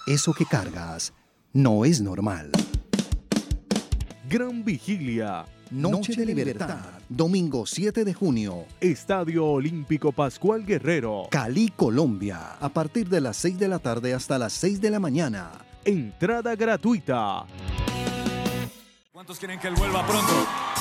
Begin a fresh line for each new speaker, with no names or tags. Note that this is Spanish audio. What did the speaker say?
Eso que cargas no es normal.
Gran Vigilia.
Noche de Libertad. Domingo 7 de junio.
Estadio Olímpico Pascual Guerrero.
Cali, Colombia. A partir de las 6 de la tarde hasta las 6 de la mañana.
Entrada gratuita.
¿Cuántos quieren que él vuelva pronto?